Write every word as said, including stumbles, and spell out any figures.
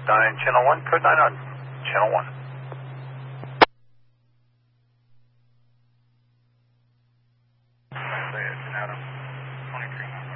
nine, channel one, code nine on channel one. Adam, twenty-three.